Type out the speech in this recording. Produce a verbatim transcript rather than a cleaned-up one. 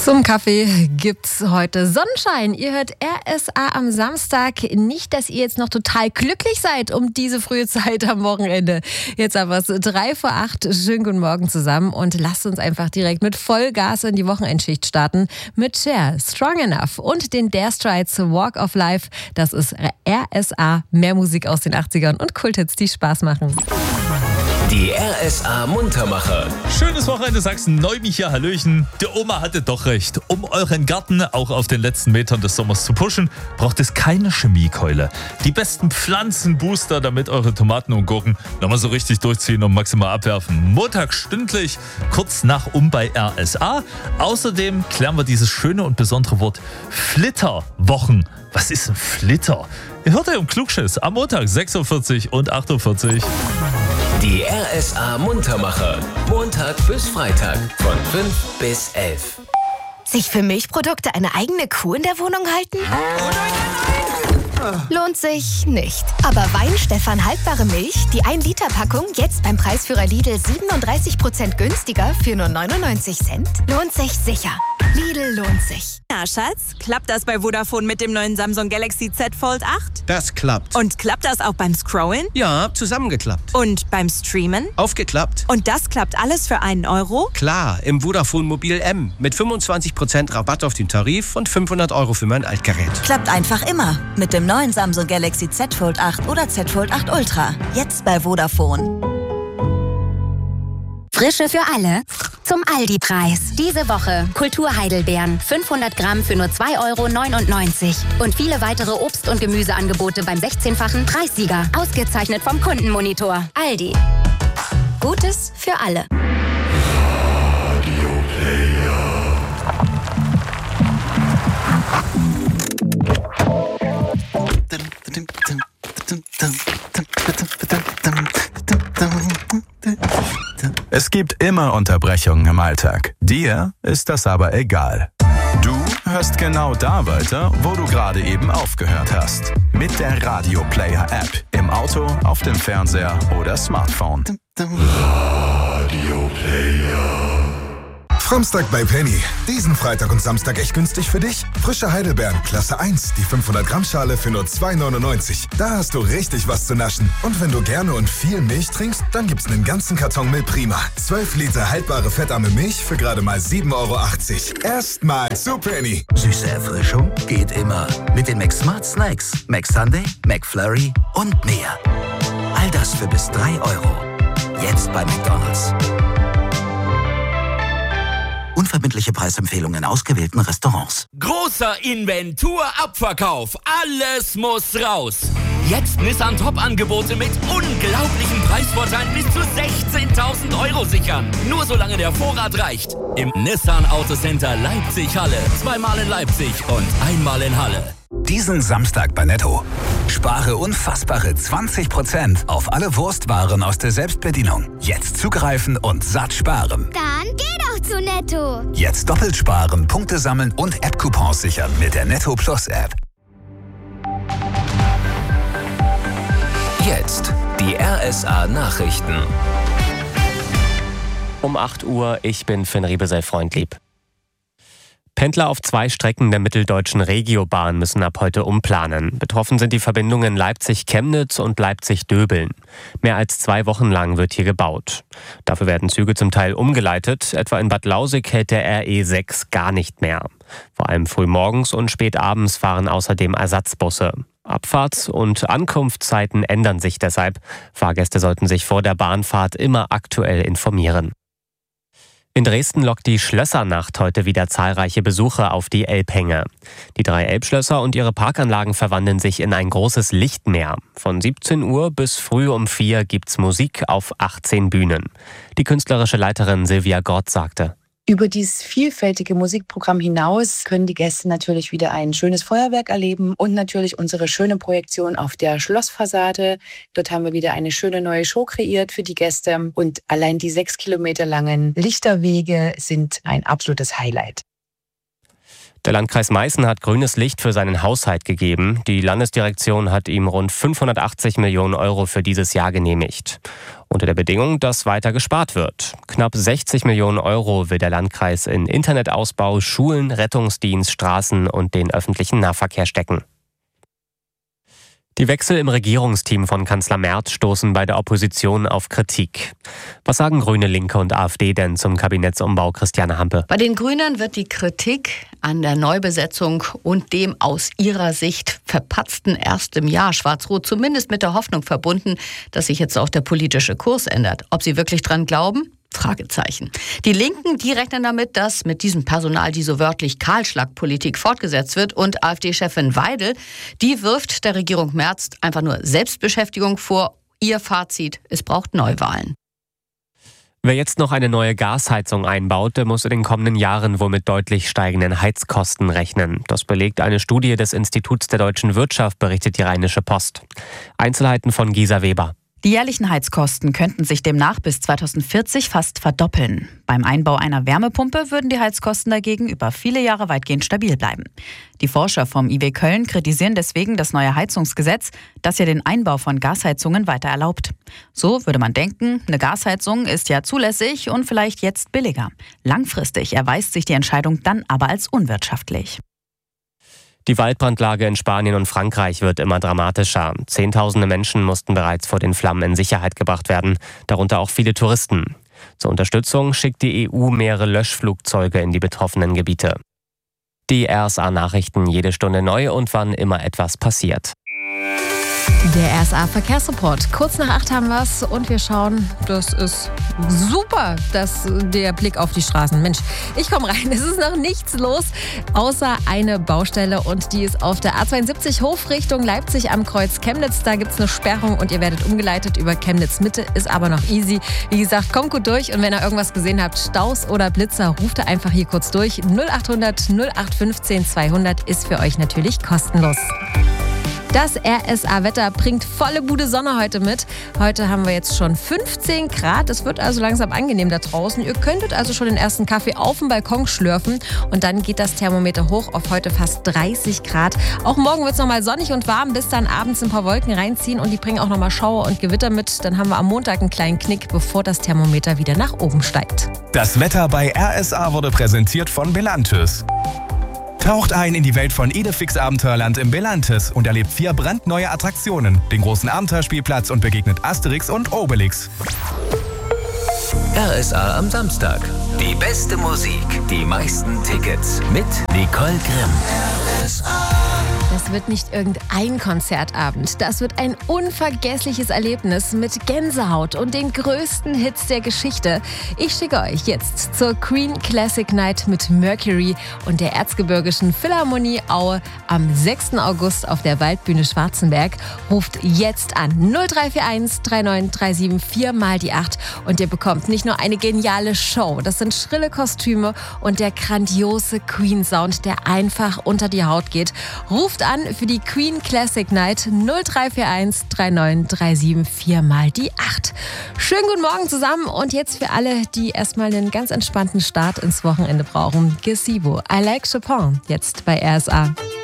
Zum Kaffee gibt's heute Sonnenschein. Ihr hört R S A am Samstag. Nicht, dass ihr jetzt noch total glücklich seid um diese frühe Zeit am Wochenende. Jetzt aber es drei vor acht. Schönen guten Morgen zusammen und lasst uns einfach direkt mit Vollgas in die Wochenendschicht starten mit Cher, Strong Enough und den Dire Straits Walk of Life. Das ist R S A, mehr Musik aus den achtzigern und Kulthits, die Spaß machen. Die R S A Muntermacher. Schönes Wochenende Sachsen-Neuby hier, hallöchen. Die Oma hatte doch recht. Um euren Garten auch auf den letzten Metern des Sommers zu pushen, braucht es keine Chemiekeule. Die besten Pflanzenbooster, damit eure Tomaten und Gurken nochmal so richtig durchziehen und maximal abwerfen. Montag stündlich, kurz nach um bei R S A. Außerdem klären wir dieses schöne und besondere Wort Flitterwochen. Was ist ein Flitter? Ihr hört ja um Klugschiss am Montag sechs Uhr vierzig und acht Uhr vierzig. Die R S A Muntermacher. Montag bis Freitag von fünf bis elf. Sich für Milchprodukte eine eigene Kuh in der Wohnung halten? Lohnt sich nicht. Aber Weinstefan haltbare Milch, die ein Liter Packung, jetzt beim Preisführer Lidl siebenunddreißig Prozent günstiger für nur neunundneunzig Cent, lohnt sich sicher. Lidl lohnt sich. Na, Schatz, klappt das bei Vodafone mit dem neuen Samsung Galaxy Z Fold acht? Das klappt. Und klappt das auch beim Scrollen? Ja, zusammengeklappt. Und beim Streamen? Aufgeklappt. Und das klappt alles für einen Euro? Klar, im Vodafone Mobil M mit fünfundzwanzig Prozent Rabatt auf den Tarif und fünfhundert Euro für mein Altgerät. Klappt einfach immer mit dem neuen Samsung Galaxy Z Fold acht oder Z Fold acht Ultra. Jetzt bei Vodafone. Frische für alle zum Aldi-Preis. Diese Woche Kultur-Heidelbeeren, fünfhundert Gramm für nur zwei Euro neunundneunzig. Und viele weitere Obst- und Gemüseangebote beim sechzehnfachen Preissieger. Ausgezeichnet vom Kundenmonitor. Aldi. Gutes für alle. Es gibt immer Unterbrechungen im Alltag. Dir ist das aber egal. Du hörst genau da weiter, wo du gerade eben aufgehört hast. Mit der Radio Player App. Im Auto, auf dem Fernseher oder Smartphone. Radio Player. Samstag bei Penny. Diesen Freitag und Samstag echt günstig für dich. Frische Heidelbeeren, Klasse eins, die fünfhundert Gramm Schale für nur zwei neunundneunzig. Da hast du richtig was zu naschen. Und wenn du gerne und viel Milch trinkst, dann gibt's einen ganzen Karton Milch Prima. zwölf Liter haltbare fettarme Milch für gerade mal sieben Euro achtzig. Erstmal zu Penny. Süße Erfrischung geht immer. Mit den McSmart Snacks, McSunday, McFlurry und mehr. All das für bis drei Euro. Jetzt bei McDonald's. Unverbindliche Preisempfehlungen in ausgewählten Restaurants. Großer Inventur-Abverkauf. Alles muss raus. Jetzt Nissan Top-Angebote mit unglaublichen Preisvorteilen bis zu sechzehntausend Euro sichern. Nur solange der Vorrat reicht. Im Nissan Autocenter Leipzig-Halle. Zweimal in Leipzig und einmal in Halle. Diesen Samstag bei Netto. Spare unfassbare zwanzig Prozent auf alle Wurstwaren aus der Selbstbedienung. Jetzt zugreifen und satt sparen. Dann geh doch zu Netto. Jetzt doppelt sparen, Punkte sammeln und App-Coupons sichern mit der Netto Plus App. Jetzt die R S A Nachrichten. Um acht Uhr, ich bin Finn Riebesell Freundlieb. Pendler auf zwei Strecken der mitteldeutschen Regiobahn müssen ab heute umplanen. Betroffen sind die Verbindungen Leipzig-Chemnitz und Leipzig-Döbeln. Mehr als zwei Wochen lang wird hier gebaut. Dafür werden Züge zum Teil umgeleitet. Etwa in Bad Lausick hält der R E sechs gar nicht mehr. Vor allem frühmorgens und spätabends fahren außerdem Ersatzbusse. Abfahrts- und Ankunftszeiten ändern sich deshalb. Fahrgäste sollten sich vor der Bahnfahrt immer aktuell informieren. In Dresden lockt die Schlössernacht heute wieder zahlreiche Besucher auf die Elbhänge. Die drei Elbschlösser und ihre Parkanlagen verwandeln sich in ein großes Lichtmeer. Von siebzehn Uhr bis früh um vier gibt's Musik auf achtzehn Bühnen. Die künstlerische Leiterin Silvia Gott sagte: Über dieses vielfältige Musikprogramm hinaus können die Gäste natürlich wieder ein schönes Feuerwerk erleben und natürlich unsere schöne Projektion auf der Schlossfassade. Dort haben wir wieder eine schöne neue Show kreiert für die Gäste und allein die sechs Kilometer langen Lichterwege sind ein absolutes Highlight. Der Landkreis Meißen hat grünes Licht für seinen Haushalt gegeben. Die Landesdirektion hat ihm rund fünfhundertachtzig Millionen Euro für dieses Jahr genehmigt. Unter der Bedingung, dass weiter gespart wird. Knapp sechzig Millionen Euro will der Landkreis in Internetausbau, Schulen, Rettungsdienst, Straßen und den öffentlichen Nahverkehr stecken. Die Wechsel im Regierungsteam von Kanzler Merz stoßen bei der Opposition auf Kritik. Was sagen Grüne, Linke und AfD denn zum Kabinettsumbau, Christiane Hampe? Bei den Grünen wird die Kritik an der Neubesetzung und dem aus ihrer Sicht verpatzten ersten Jahr Schwarz-Rot zumindest mit der Hoffnung verbunden, dass sich jetzt auch der politische Kurs ändert. Ob sie wirklich dran glauben? Fragezeichen. Die Linken, die rechnen damit, dass mit diesem Personal die so wörtlich Kahlschlagpolitik fortgesetzt wird, und AfD-Chefin Weidel, die wirft der Regierung Merz einfach nur Selbstbeschäftigung vor. Ihr Fazit: Es braucht Neuwahlen. Wer jetzt noch eine neue Gasheizung einbaut, der muss in den kommenden Jahren wohl mit deutlich steigenden Heizkosten rechnen. Das belegt eine Studie des Instituts der deutschen Wirtschaft, berichtet die Rheinische Post. Einzelheiten von Gisa Weber. Die jährlichen Heizkosten könnten sich demnach bis zweitausendvierzig fast verdoppeln. Beim Einbau einer Wärmepumpe würden die Heizkosten dagegen über viele Jahre weitgehend stabil bleiben. Die Forscher vom I W Köln kritisieren deswegen das neue Heizungsgesetz, das ja den Einbau von Gasheizungen weiter erlaubt. So würde man denken, eine Gasheizung ist ja zulässig und vielleicht jetzt billiger. Langfristig erweist sich die Entscheidung dann aber als unwirtschaftlich. Die Waldbrandlage in Spanien und Frankreich wird immer dramatischer. Zehntausende Menschen mussten bereits vor den Flammen in Sicherheit gebracht werden, darunter auch viele Touristen. Zur Unterstützung schickt die E U mehrere Löschflugzeuge in die betroffenen Gebiete. Die R S A-Nachrichten jede Stunde neu und wann immer etwas passiert. Der R S A-Verkehrsreport. Kurz nach acht haben wir es und wir schauen, das ist super, dass der Blick auf die Straßen. Mensch, ich komme rein, es ist noch nichts los, außer eine Baustelle, und die ist auf der A zweiundsiebzig Hof Richtung Leipzig am Kreuz Chemnitz. Da gibt es eine Sperrung und ihr werdet umgeleitet über Chemnitz Mitte, ist aber noch easy. Wie gesagt, kommt gut durch, und wenn ihr irgendwas gesehen habt, Staus oder Blitzer, ruft ihr einfach hier kurz durch. null achthundert null acht fünfzehn zweihundert ist für euch natürlich kostenlos. Das R S A-Wetter bringt volle Bude Sonne heute mit. Heute haben wir jetzt schon fünfzehn Grad. Es wird also langsam angenehm da draußen. Ihr könntet also schon den ersten Kaffee auf dem Balkon schlürfen. Und dann geht das Thermometer hoch auf heute fast dreißig Grad. Auch morgen wird es nochmal sonnig und warm, bis dann abends ein paar Wolken reinziehen. Und die bringen auch nochmal Schauer und Gewitter mit. Dann haben wir am Montag einen kleinen Knick, bevor das Thermometer wieder nach oben steigt. Das Wetter bei R S A wurde präsentiert von Belantis. Taucht ein in die Welt von Idefix Abenteuerland im Belantis und erlebt vier brandneue Attraktionen, den großen Abenteuerspielplatz, und begegnet Asterix und Obelix. R S A am Samstag. Die beste Musik, die meisten Tickets mit Nicole Grimm. R S A. Das wird nicht irgendein Konzertabend. Das wird ein unvergessliches Erlebnis mit Gänsehaut und den größten Hits der Geschichte. Ich schicke euch jetzt zur Queen Classic Night mit Mercury und der Erzgebirgischen Philharmonie Aue am sechsten August auf der Waldbühne Schwarzenberg. Ruft jetzt an null drei vier eins drei neun drei sieben vier mal die acht und ihr bekommt nicht nur eine geniale Show, das sind schrille Kostüme und der grandiose Queen-Sound, der einfach unter die Haut geht. Ruft an für die Queen Classic Night null drei vier eins drei neun drei sieben vier mal die acht. Schönen guten Morgen zusammen, und jetzt für alle, die erstmal einen ganz entspannten Start ins Wochenende brauchen, Gesibo, I Like Chopin, jetzt bei R S A.